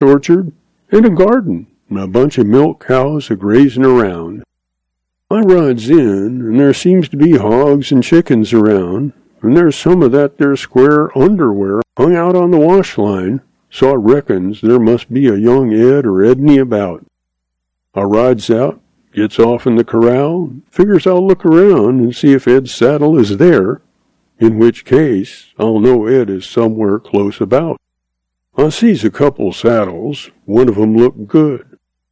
orchard, and a garden, and a bunch of milk cows a-grazing around. I rides in, and there seems to be hogs and chickens around, and there's some of that there square underwear hung out on the wash line, so I reckons there must be a young Ed or Edney about. I rides out, gets off in the corral, figures I'll look around and see if Ed's saddle is there, in which case I'll know Ed is somewhere close about. I sees a couple saddles, one of 'em looked good.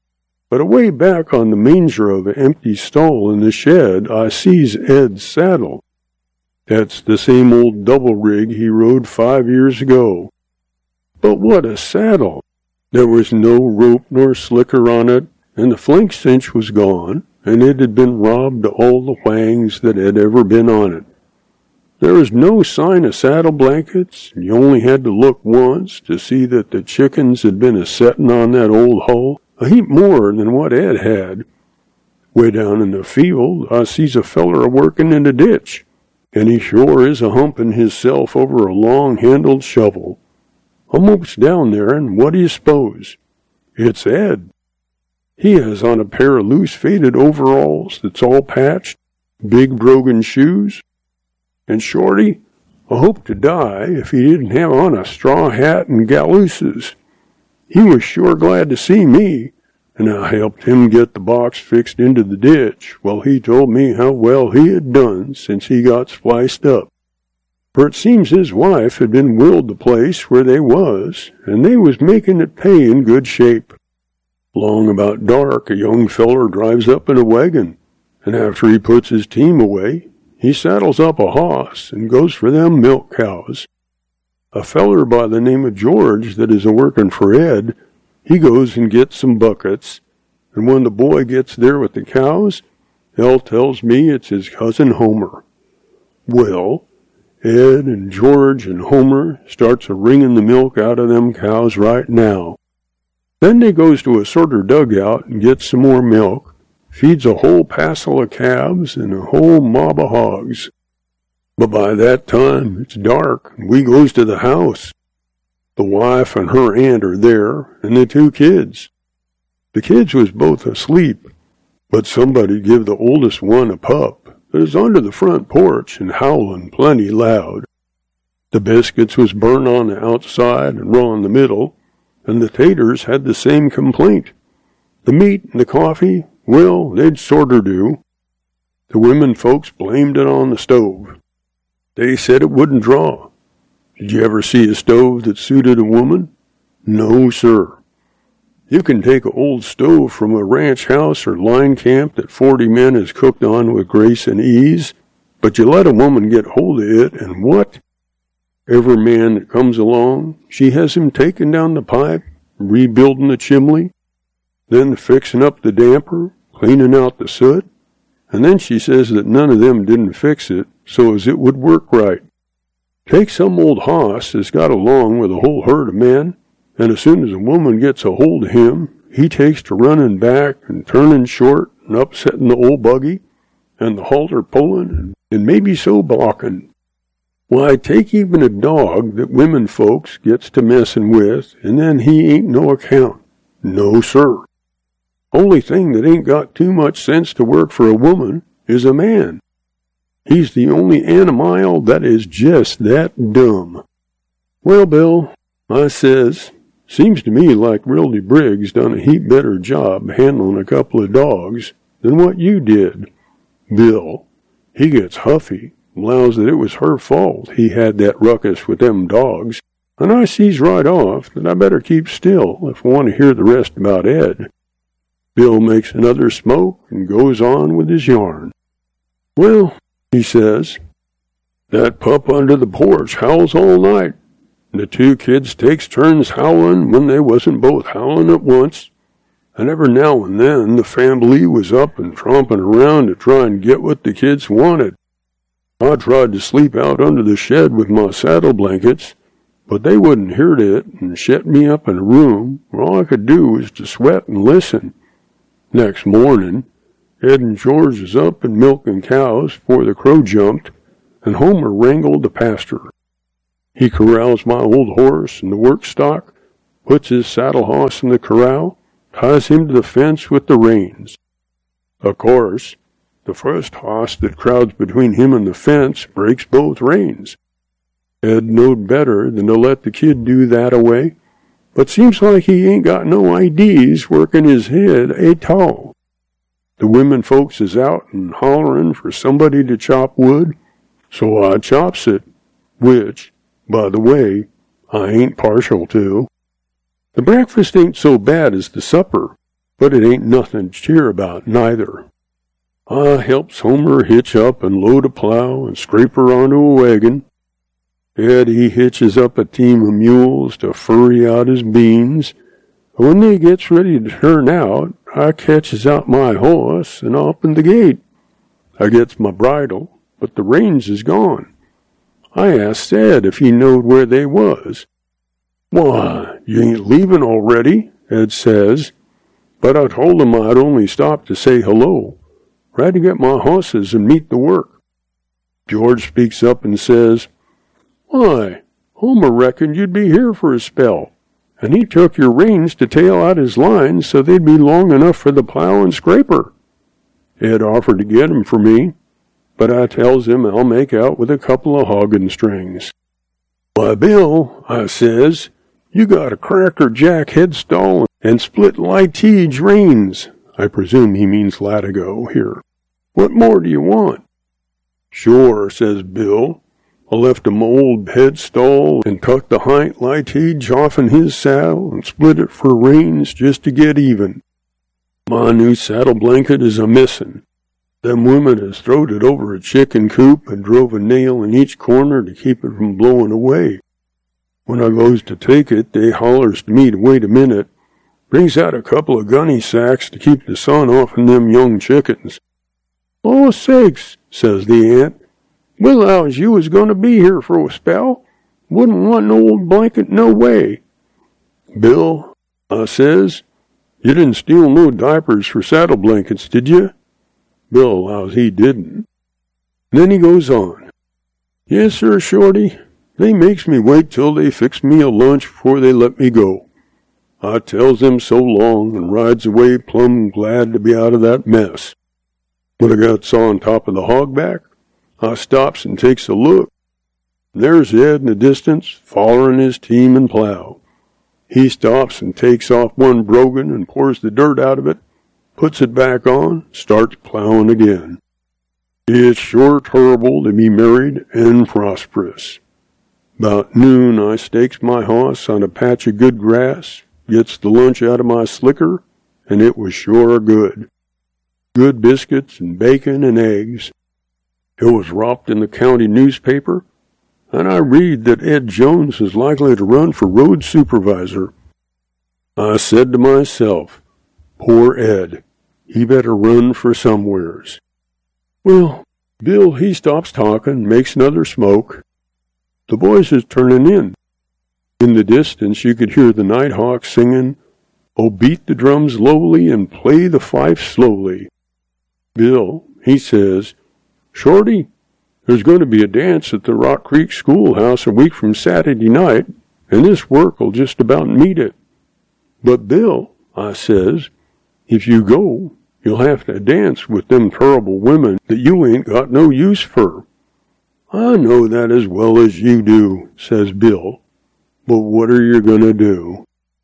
But away back on the manger of an empty stall in the shed, I sees Ed's saddle. That's the same old double rig he rode 5 years ago. But what a saddle! There was no rope nor slicker on it, and the flank cinch was gone, and it had been robbed of all the whangs that had ever been on it. There was no sign of saddle blankets, and you only had to look once to see that the chickens had been a-settin' on that old hull, a heap more than what Ed had. Way down in the field, I sees a feller a-workin' in the ditch, and he sure is a-humpin' hisself over a long-handled shovel. I mopes down there, and what do you suppose? It's Ed. He has on a pair of loose faded overalls that's all patched, big brogan shoes, and Shorty, I hope to die if he didn't have on a straw hat and galooses. He was sure glad to see me, and I helped him get the box fixed into the ditch while he told me how well he had done since he got spliced up. For it seems his wife had been willed the place where they was, and they was making it pay in good shape. Long about dark, a young feller drives up in a wagon, and after he puts his team away, he saddles up a hoss and goes for them milk cows. A feller by the name of George that is a-working for Ed, he goes and gets some buckets, and when the boy gets there with the cows, Ed tells me it's his cousin Homer. Well, Ed and George and Homer starts a-wringing the milk out of them cows right now. Then they goes to a sorter dugout and gets some more milk, feeds a whole passel of calves and a whole mob of hogs. But by that time, it's dark, and we goes to the house. The wife and her aunt are there, and the 2 kids. The kids was both asleep, but somebody give the oldest one a pup that is under the front porch and howling plenty loud. The biscuits was burnt on the outside and raw in the middle, and the taters had the same complaint. The meat and the coffee, well, they'd sorter do. The women folks blamed it on the stove. They said it wouldn't draw. Did you ever see a stove that suited a woman? No, sir. You can take an old stove from a ranch house or line camp that 40 men has cooked on with grace and ease, but you let a woman get hold of it, and what? Every man that comes along, she has him taking down the pipe, rebuilding the chimney, then fixing up the damper, cleaning out the soot, and then she says that none of them didn't fix it so as it would work right. Take some old hoss that's got along with a whole herd of men, and as soon as a woman gets a hold of him, he takes to running back and turning short and upsetting the old buggy, and the halter pulling and maybe so balking. Why, take even a dog that women folks gets to messing with, and then he ain't no account. No, sir. Only thing that ain't got too much sense to work for a woman is a man. He's the only animile that is just that dumb. Well, Bill, I says, seems to me like Rildy Briggs done a heap better job handling a couple of dogs than what you did. Bill, he gets huffy, allows that it was her fault he had that ruckus with them dogs, and I sees right off that I better keep still if I want to hear the rest about Ed. Bill makes another smoke and goes on with his yarn. Well, he says, that pup under the porch howls all night. The 2 kids takes turns howling when they wasn't both howling at once, and every now and then the family was up and tromping around to try and get what the kids wanted. I tried to sleep out under the shed with my saddle blankets, but they wouldn't hear it and shut me up in a room where all I could do was to sweat and listen. Next morning, Ed and George was up and milking cows before the crow jumped, and Homer wrangled the pasture. He corrals my old horse and the work stock, puts his saddle horse in the corral, ties him to the fence with the reins. Of course, the first horse that crowds between him and the fence breaks both reins. Ed knowed better than to let the kid do that away, but seems like he ain't got no ideas working his head at all. The women folks is out and hollering for somebody to chop wood, so I chops it, which, by the way, I ain't partial to. The breakfast ain't so bad as the supper, but it ain't nothing to cheer about neither. I helps Homer hitch up and load a plow and scrape her onto a wagon. Ed, he hitches up a team of mules to furry out his beans. When they gets ready to turn out, I catches out my horse and open the gate. I gets my bridle, but the reins is gone. I asked Ed if he knowed where they was. "Why, you ain't leaving already," Ed says. But I told him I'd only stop to say hello. Tried to get my horses and meet the work. George speaks up and says, "Why, Homer reckoned you'd be here for a spell, and he took your reins to tail out his lines so they'd be long enough for the plow and scraper." Ed offered to get 'em for me, but I tells him I'll make out with a couple of hogging strings. "Why, Bill," I says, "you got a cracker jack headstall and split litage reins." I presume he means latigo here. "What more do you want?" "Sure," says Bill. "I left him old headstall and tucked the hind litage off in his saddle and split it for reins just to get even. My new saddle blanket is a-missin'. Them women has throwed it over a chicken coop and drove a nail in each corner to keep it from blowing away. When I goes to take it, they hollers to me to wait a minute, brings out a couple of gunny sacks to keep the sun off'n them young chickens. "Oh, sakes," says the aunt, "we allows you was going to be here for a spell. Wouldn't want no old blanket no way." "Bill," I says, "you didn't steal no diapers for saddle blankets, did you?" Bill allows he didn't. Then he goes on. "Yes, sir, Shorty. They makes me wait till they fix me a lunch before they let me go. I tells them so long and rides away plumb glad to be out of that mess. When I gets on top of the hogback, I stops and takes a look. There's Ed in the distance, follering his team and plow. He stops and takes off one brogan and pours the dirt out of it, puts it back on, starts plowing again. It's sure terrible to be married and prosperous. 'Bout noon, I stakes my hoss on a patch of good grass, gets the lunch out of my slicker, and it was sure good. Good biscuits and bacon and eggs. It was wropped in the county newspaper, and I read that Ed Jones is likely to run for road supervisor. I said to myself, poor Ed, he better run for somewheres. Well, Bill, he stops talking, makes another smoke. The boys is turning in. In the distance, you could hear the Nighthawk singing, "Oh, beat the drums lowly and play the fife slowly." Bill, he says, "Shorty, there's going to be a dance at the Rock Creek Schoolhouse a week from Saturday night, and this work'll just about meet it." "But, Bill," I says, "if you go, you'll have to dance with them terrible women that you ain't got no use for." "I know that as well as you do," says Bill, "but what are you going to do?"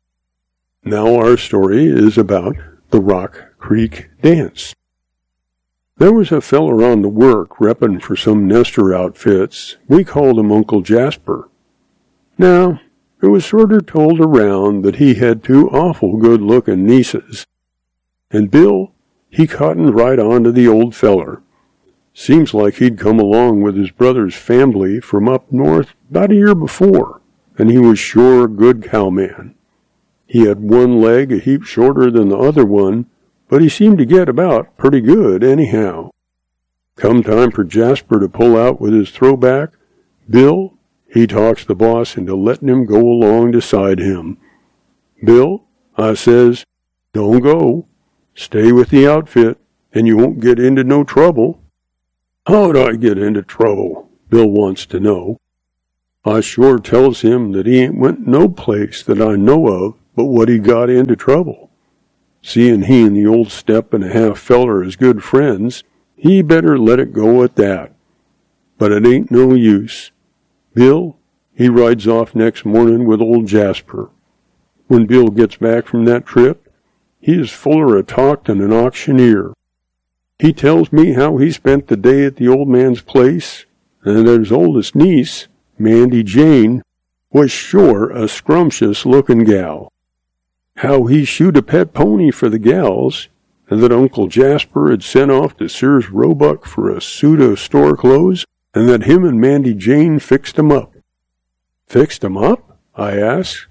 Now our story is about the Rock Creek Dance. There was a feller on the work reppin' for some Nestor outfits. We called him Uncle Jasper. Now, it was sorter told around that he had two awful good-looking nieces. And Bill, he cottoned right on to the old feller. Seems like he'd come along with his brother's family from up north about a year before, and he was sure a good cowman. He had one leg a heap shorter than the other one, but he seemed to get about pretty good anyhow. Come time for Jasper to pull out with his throwback, Bill, he talks the boss into letting him go along beside him. "Bill," I says, "don't go. Stay with the outfit, and you won't get into no trouble." "How'd I get into trouble?" Bill wants to know. I sure tells him that he ain't went no place that I know of but what he got into trouble. Seeing he and the old step-and-a-half feller is good friends, he better let it go at that. But it ain't no use. Bill, he rides off next morning with old Jasper. When Bill gets back from that trip, he is fuller of talk than an auctioneer. He tells me how he spent the day at the old man's place, and that his oldest niece, Mandy Jane, was sure a scrumptious-looking gal. How he shoot a pet pony for the gals, and that Uncle Jasper had sent off to Sears Roebuck for a suit of store clothes, and that him and Mandy Jane fixed 'em up. Fixed 'em up? I asked.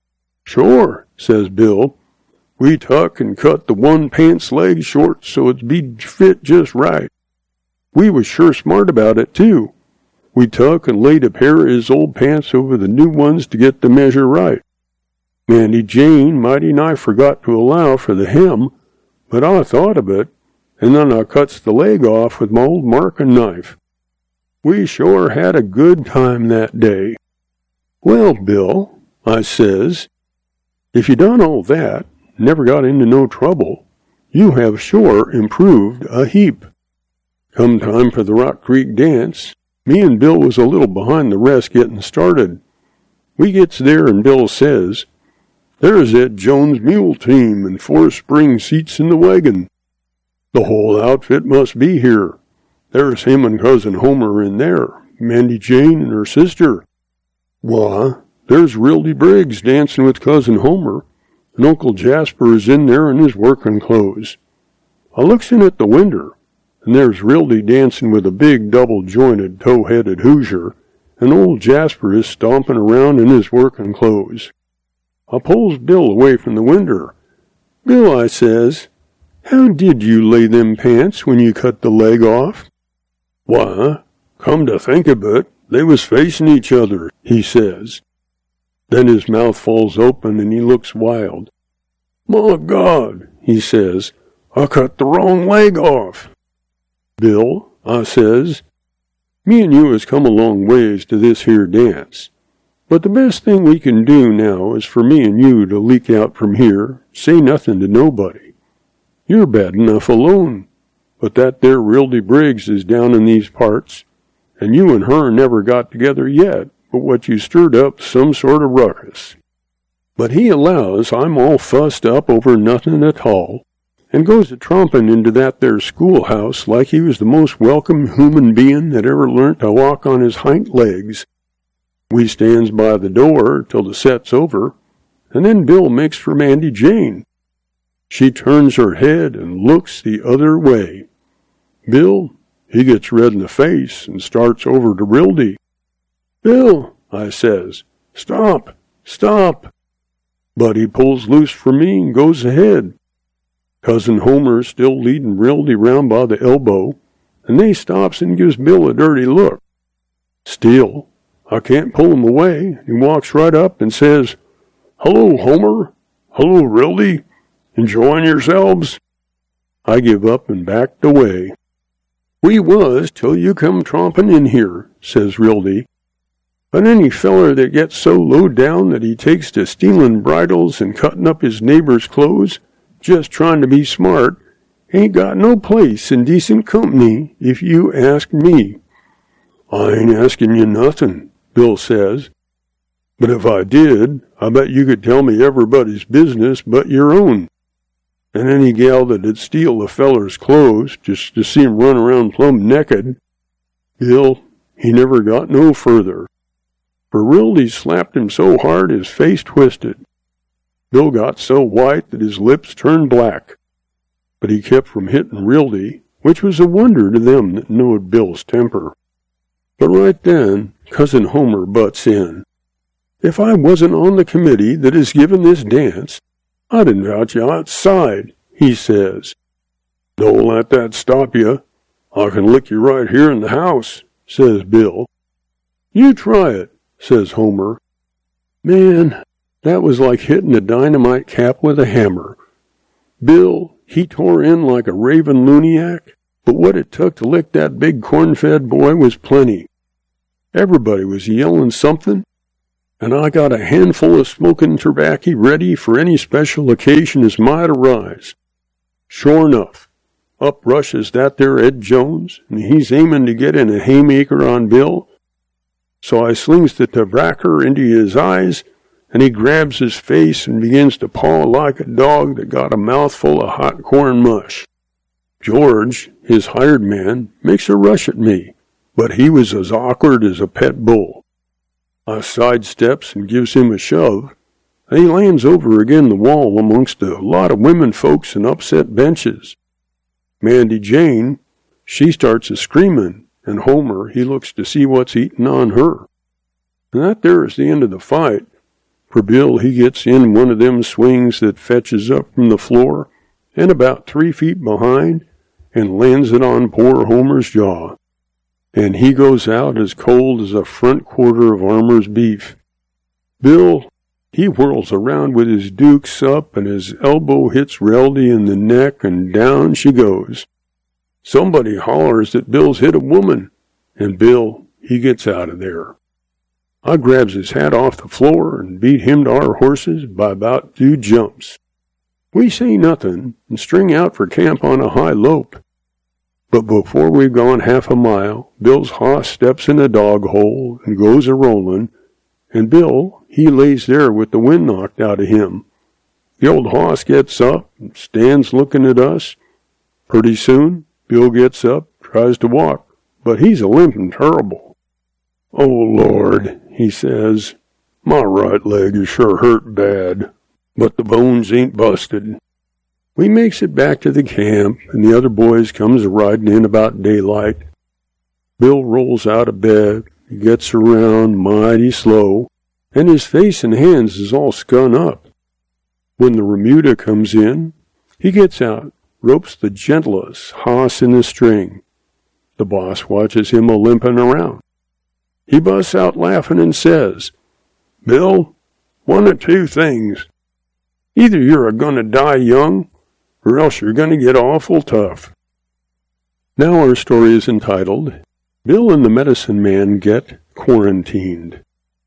Sure, says Bill. We tuck and cut the one pant's leg short so it'd be fit just right. We was sure smart about it, too. We tuck and laid a pair of his old pants over the new ones to get the measure right. Mandy Jane mighty nigh forgot to allow for the hem, but I thought of it, and then I cuts the leg off with my old marking knife. We sure had a good time that day. Well, Bill, I says, if you done all that, never got into no trouble, you have sure improved a heap. Come time for the Rock Creek dance, me and Bill was a little behind the rest getting started. We gets there and Bill says, There's Ed Jones' mule team and 4 spring seats in the wagon. The whole outfit must be here. There's him and Cousin Homer in there, Mandy Jane and her sister. Why, there's Rildy Briggs dancing with Cousin Homer, and Uncle Jasper is in there in his working clothes. I looks in at the winder, and there's Rildy dancing with a big double-jointed, tow-headed Hoosier, and old Jasper is stomping around in his working clothes. I pulls Bill away from the winder. Bill, I says, how did you lay them pants when you cut the leg off? Why, come to think of it, they was facing each other, he says. Then his mouth falls open and he looks wild. My God, he says, I cut the wrong leg off. Bill, I says, me and you has come a long ways to this here dance. But the best thing we can do now is for me and you to leak out from here, say nothing to nobody. You're bad enough alone, but that there Rildy Briggs is down in these parts, and you and her never got together yet, but what you stirred up some sort of ruckus. But he allows I'm all fussed up over nothing at all, and goes a-tromping into that there schoolhouse like he was the most welcome human being that ever learnt to walk on his hind legs. We stands by the door till the set's over, and then Bill makes for Mandy Jane. She turns her head and looks the other way. Bill, he gets red in the face and starts over to Rildy. Bill, I says, stop, stop. But he pulls loose from me and goes ahead. Cousin Homer's still leading Rildy round by the elbow, and they stops and gives Bill a dirty look. Still, I can't pull him away. He walks right up and says, Hello, Homer. Hello, Rildy. Enjoying yourselves? I give up and backed away. We was till you come tromping in here, says Rildy. But any feller that gets so low down that he takes to stealing bridles and cutting up his neighbor's clothes, just trying to be smart, ain't got no place in decent company, if you ask me. I ain't asking you nothing, Bill says. But if I did, I bet you could tell me everybody's business but your own. And any gal that'd steal a feller's clothes just to see him run around plumb naked. Bill, he never got no further. For Rildy slapped him so hard his face twisted. Bill got so white that his lips turned black. But he kept from hitting Rildy, which was a wonder to them that knowed Bill's temper. But right then, Cousin Homer butts in. If I wasn't on the committee that is giving this dance, I'd invite you outside, he says. Don't let that stop you. I can lick you right here in the house, says Bill. You try it, says Homer. Man, that was like hitting a dynamite cap with a hammer. Bill, he tore in like a raving looniac, but what it took to lick that big corn-fed boy was plenty. Everybody was yelling something, and I got a handful of smoking tobacco ready for any special occasion as might arise. Sure enough, up rushes that there Ed Jones, and he's aiming to get in a haymaker on Bill. So I slings the tobacco into his eyes, and he grabs his face and begins to paw like a dog that got a mouthful of hot corn mush. George, his hired man, makes a rush at me, but he was as awkward as a pet bull. I sidesteps and gives him a shove, and he lands over again the wall amongst a lot of women folks and upset benches. Mandy Jane, she starts a screaming, and Homer, he looks to see what's eating on her. And that there is the end of the fight, for Bill, he gets in one of them swings that fetches up from the floor, and about 3 feet behind, and lands it on poor Homer's jaw. And he goes out as cold as a front quarter of Armour's beef. Bill, he whirls around with his dukes up, and his elbow hits Reldy in the neck, and down she goes. Somebody hollers that Bill's hit a woman, and Bill, he gets out of there. I grabs his hat off the floor and beat him to our horses by about 2 jumps. We say nothing and string out for camp on a high lope. But before we've gone half a mile, Bill's hoss steps in a dog hole and goes a-rolling, and Bill, he lays there with the wind knocked out of him. The old hoss gets up and stands looking at us. Pretty soon, Bill gets up, tries to walk, but he's a-limping terrible. "Oh, Lord," he says, "my right leg is sure hurt bad, but the bones ain't busted." We makes it back to the camp, and the other boys comes riding in about daylight. Bill rolls out of bed, he gets around mighty slow, and his face and hands is all scun up. When the remuda comes in, he gets out, ropes the gentlest hoss in the string. The boss watches him a-limping around. He busts out laughing and says, "Bill, one of 2 things. Either you're a-going to die young, or else you're going to get awful tough." Now our story is entitled, Bill and the Medicine Man Get Quarantined.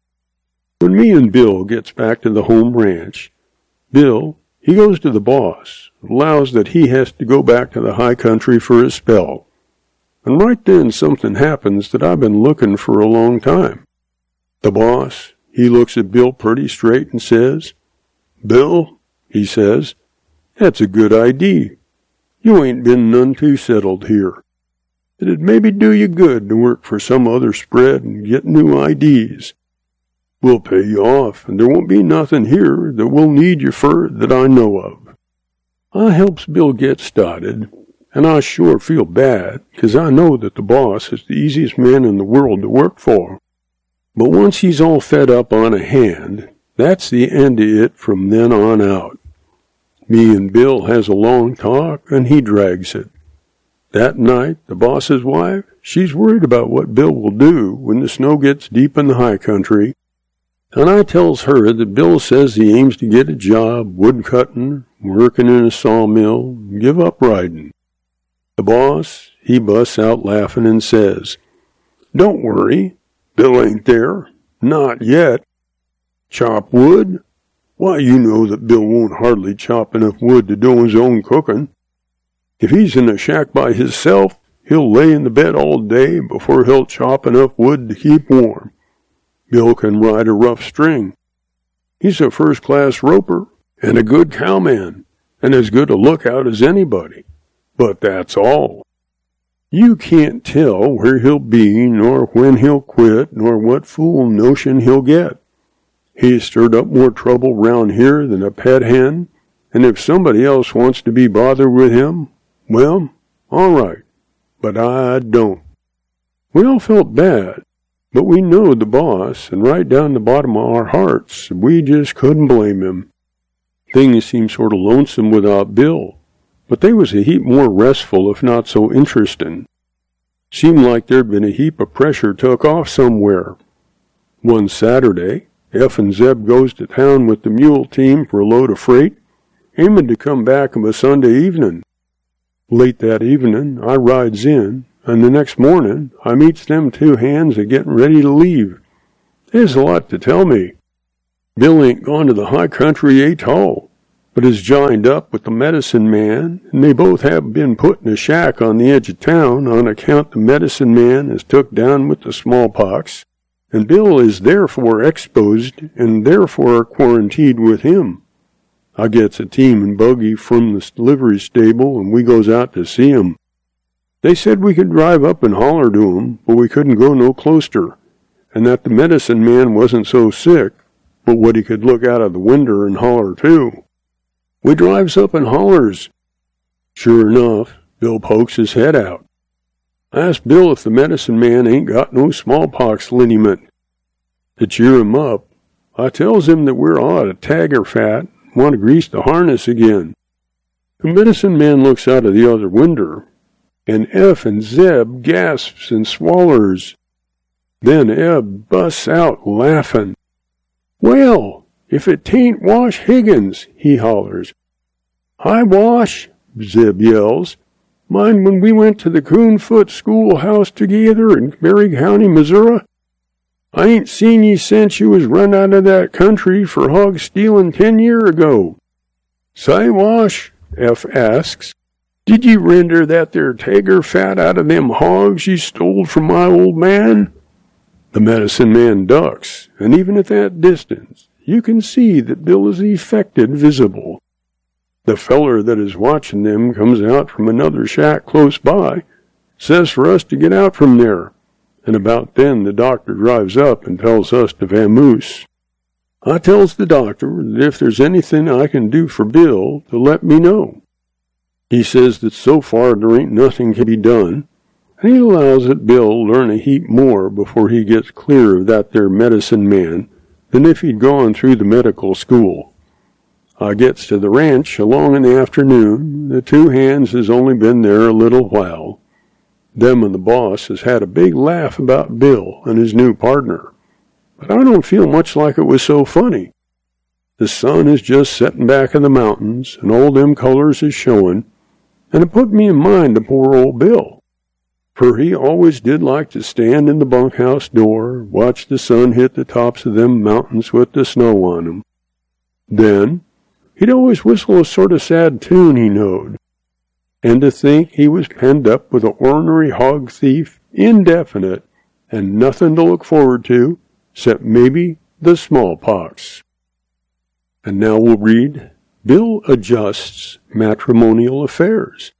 When me and Bill gets back to the home ranch, Bill, he goes to the boss, allows that he has to go back to the high country for a spell. And right then something happens that I've been looking for a long time. The boss, he looks at Bill pretty straight and says, "Bill," he says, "that's a good idea. You ain't been none too settled here. It'd maybe do you good to work for some other spread and get new ideas. We'll pay you off, and there won't be nothing here that we'll need you for that I know of." I helps Bill get started, and I sure feel bad, 'cause I know that the boss is the easiest man in the world to work for. But once he's all fed up on a hand, that's the end of it from then on out. Me and Bill has a long talk, and he drags it. That night, the boss's wife, she's worried about what Bill will do when the snow gets deep in the high country, and I tells her that Bill says he aims to get a job wood-cutting, working in a sawmill, and give up riding. The boss, he busts out laughing and says, "Don't worry, Bill ain't there. Not yet. Chop wood? Why, you know that Bill won't hardly chop enough wood to do his own cooking. If he's in a shack by hisself, he'll lay in the bed all day before he'll chop enough wood to keep warm. Bill can ride a rough string. He's a first-class roper and a good cowman, and as good a lookout as anybody. But that's all. You can't tell where he'll be, nor when he'll quit, nor what fool notion he'll get. He's stirred up more trouble round here than a pet hen, and if somebody else wants to be bothered with him, well, all right, but I don't." We all felt bad, but we knowed the boss, and right down the bottom of our hearts, we just couldn't blame him. Things seemed sort of lonesome without Bill, but they was a heap more restful if not so interesting. Seemed like there'd been a heap of pressure took off somewhere. One Saturday, F and Zeb goes to town with the mule team for a load of freight, aiming to come back of a Sunday evening. Late that evening, I rides in, and the next morning I meets them two hands a-getting ready to leave. There's a lot to tell me. Bill ain't gone to the high country atoll, but is jined up with the medicine man, and they both have been put in a shack on the edge of town on account the medicine man is took down with the smallpox, and Bill is therefore exposed and therefore quarantined with him. I gets a team and buggy from the livery stable, and we goes out to see him. They said we could drive up and holler to him, but we couldn't go no closter, and that the medicine man wasn't so sick, but what he could look out of the winder and holler too. We drives up and hollers. Sure enough, Bill pokes his head out. I asked Bill if the medicine man ain't got no smallpox liniment. To cheer him up, I tells him that we're out of tagger fat and want to grease the harness again. The medicine man looks out of the other winder, and F and Zeb gasps and swallers. Then Eb busts out laughing. Well, if it tain't Wash Higgins, he hollers. Hi, Wash, Zeb yells. Mind when we went to the Coonfoot schoolhouse together in Berry County, Missouri? I ain't seen ye since you was run out of that country for hog stealing 10 year ago. Say, Wash, F asks, did ye render that there tagger fat out of them hogs ye stole from my old man? The medicine man ducks, and even at that distance, you can see that Bill is affected visible. The feller that is watching them comes out from another shack close by, says for us to get out from there, and about then the doctor drives up and tells us to vamoose. I tells the doctor that if there's anything I can do for Bill, to let me know. He says that so far there ain't nothing can be done, and he allows that Bill learn a heap more before he gets clear of that there medicine man than if he'd gone through the medical school. I gets to the ranch along in the afternoon. The two hands has only been there a little while. Them and the boss has had a big laugh about Bill and his new partner, but I don't feel much like it was so funny. The sun is just setting back in the mountains, and all them colors is showing, and it put me in mind of poor old Bill, for he always did like to stand in the bunkhouse door, watch the sun hit the tops of them mountains with the snow on 'em. Then he'd always whistle a sort of sad tune he knowed. And to think he was penned up with a ornery hog thief, indefinite, and nothing to look forward to, except maybe the smallpox. And now we'll read Bill Adjusts Matrimonial Affairs.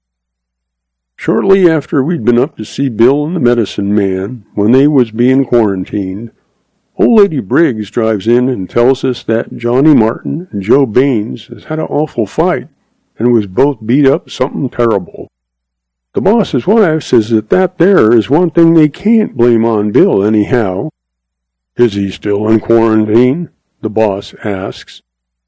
Shortly after we'd been up to see Bill and the medicine man, when they was being quarantined, old Lady Briggs drives in and tells us that Johnny Martin and Joe Baines has had an awful fight and was both beat up something terrible. The boss's wife says that there is one thing they can't blame on Bill anyhow. Is he still in quarantine? The boss asks.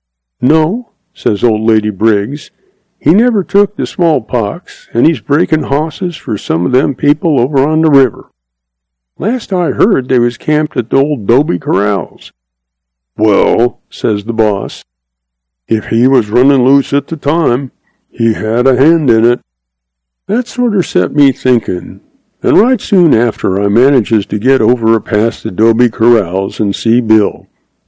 No, says old Lady Briggs. He never took the smallpox, and he's breaking hosses for some of them people over on the river. Last I heard, they was camped at the old 'Dobe Corrals. Well, says the boss, if he was running loose at the time, he had a hand in it. That sorter set me thinking, and right soon after I manages to get over past the 'Dobe Corrals and see Bill.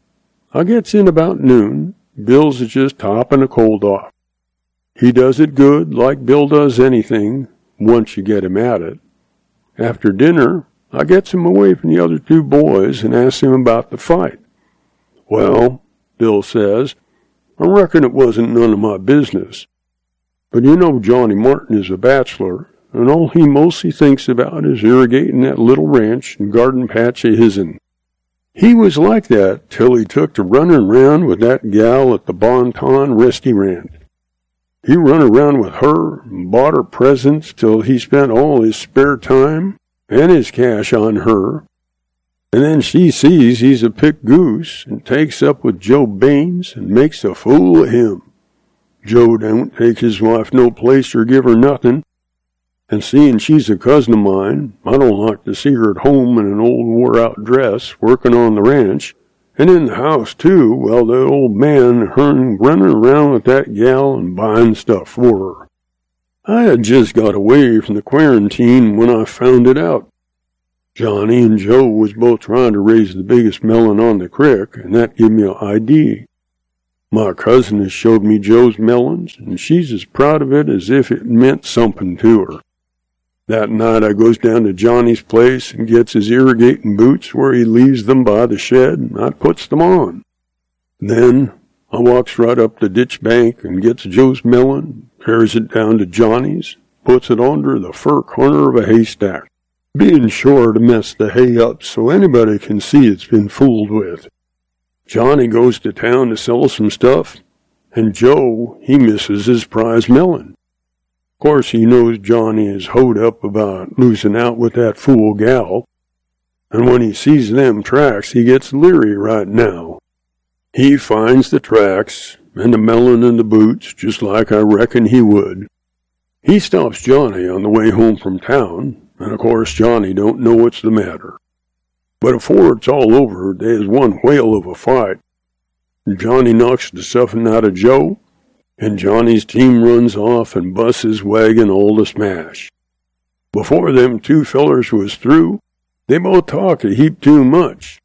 I gets in about noon. Bill's just topping a cold off. He does it good, like Bill does anything, once you get him at it. After dinner, I gets him away from the other two boys and asks him about the fight. Well, Bill says, I reckon it wasn't none of my business. But you know Johnny Martin is a bachelor, and all he mostly thinks about is irrigating that little ranch and garden patch of his'n. He was like that till he took to running around with that gal at the Bonton restaurant. He run around with her and bought her presents till he spent all his spare time and his cash on her. And then she sees he's a picked goose and takes up with Joe Baines and makes a fool of him. Joe don't take his wife no place or give her nothing. And seeing she's a cousin of mine, I don't like to see her at home in an old wore-out dress working on the ranch, and in the house, too, while the old man running around with that gal and buying stuff for her. I had just got away from the quarantine when I found it out. Johnny and Joe was both trying to raise the biggest melon on the crick, and that gave me an idea. My cousin has showed me Joe's melons, and she's as proud of it as if it meant something to her. That night I goes down to Johnny's place and gets his irrigating boots where he leaves them by the shed, and I puts them on. Then I walks right up the ditch bank and gets Joe's melon, carries it down to Johnny's, puts it under the fur corner of a haystack, being sure to mess the hay up so anybody can see it's been fooled with. Johnny goes to town to sell some stuff, and Joe, he misses his prize melon. Of course, he knows Johnny is hoed up about losing out with that fool gal, and when he sees them tracks, he gets leery right now. He finds the tracks and the melon and the boots just like I reckon he would. He stops Johnny on the way home from town, and of course Johnny don't know what's the matter. But afore it's all over, there's one whale of a fight. Johnny knocks the stuffing out of Joe, and Johnny's team runs off and busts his wagon all to smash. Before them two fellers was through, they both talk a heap too much.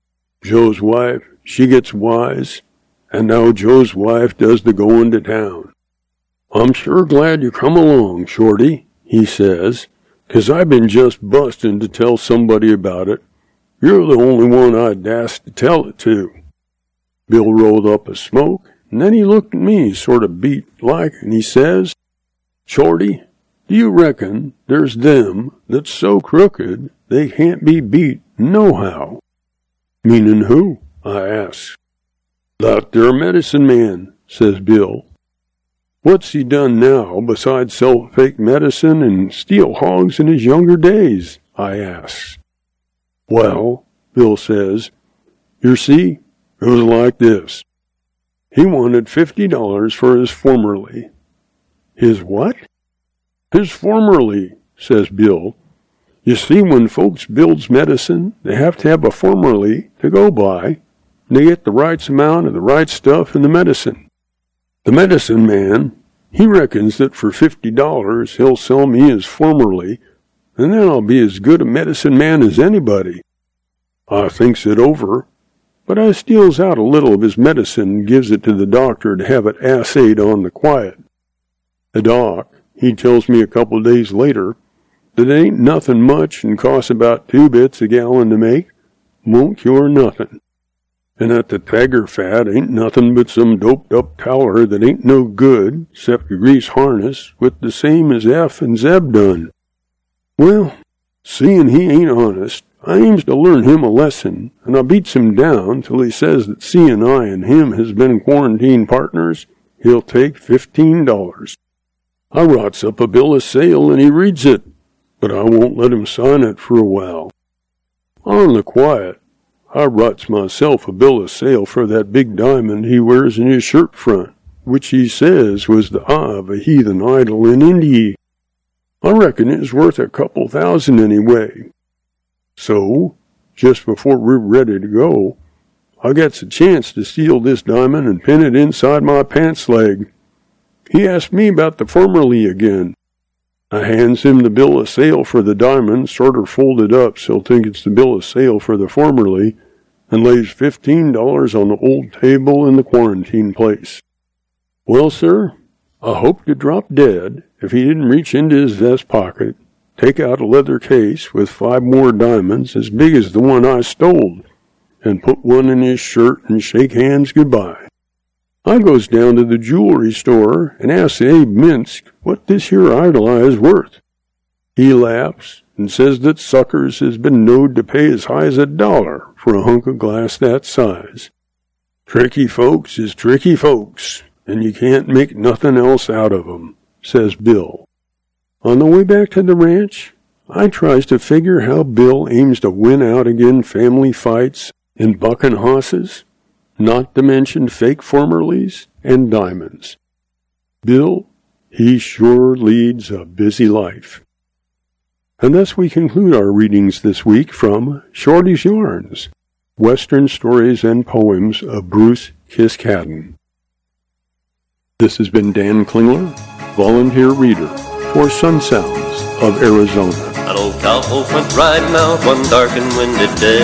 Joe's wife, she gets wise, and now Joe's wife does the going to town. I'm sure glad you come along, Shorty, he says, 'cause I've been just busting to tell somebody about it. You're the only one I'd asked to tell it to. Bill rolled up a smoke, and then he looked at me sort of beat like, and he says, Shorty, do you reckon there's them that's so crooked they can't be beat nohow? Meanin' who? I asks. That there medicine man, says Bill. What's he done now besides sell fake medicine and steal hogs in his younger days? I asks. Well, Bill says, you see, it was like this. He wanted $50 for his formerly. His what? His formerly, says Bill. You see, when folks builds medicine, they have to have a formerly to go by. They get the right amount of the right stuff in the medicine. The medicine man, he reckons that for $50 he'll sell me his formerly, and then I'll be as good a medicine man as anybody. I thinks it over, but I steals out a little of his medicine and gives it to the doctor to have it assayed on the quiet. The doc, he tells me a couple days later that it ain't nothing much and costs about 2 bits a gallon to make, won't cure nothing. And that the tiger fat ain't nothing but some doped-up taller that ain't no good, except to grease harness with the same as F and Zeb done. Well, seeing he ain't honest, I aims to learn him a lesson, and I beats him down till he says that seeing I and him has been quarantine partners, he'll take $15. I writes up a bill of sale and he reads it, but I won't let him sign it for a while. On the quiet, I writes myself a bill of sale for that big diamond he wears in his shirt front, which he says was the eye of a heathen idol in India. I reckon it's worth a couple thousand anyway. So, just before we're ready to go, I gets a chance to steal this diamond and pin it inside my pants leg. He asked me about the formerly again. I hands him the bill of sale for the diamond, sorter folded up so he'll think it's the bill of sale for the formerly, and lays $15 on the old table in the quarantine place. Well, sir, I hoped to drop dead if he didn't reach into his vest pocket, take out a leather case with 5 more diamonds as big as the one I stole, and put one in his shirt and shake hands goodbye. I goes down to the jewelry store and asks Abe Minsk what this here idol eye is worth. He laughs and says that suckers has been knowed to pay as high as $1 for a hunk of glass that size. Tricky folks is tricky folks, and you can't make nothing else out of 'em, says Bill. On the way back to the ranch, I tries to figure how Bill aims to win out agin family fights and bucking hosses, not to mention fake formerlies and diamonds. Bill, he sure leads a busy life. And thus we conclude our readings this week from Shorty's Yarns, Western Stories and Poems of Bruce Kiskadden. This has been Dan Klingler, Volunteer Reader. for Sun Sounds of Arizona. An old cowpoke went riding out one dark and windy day.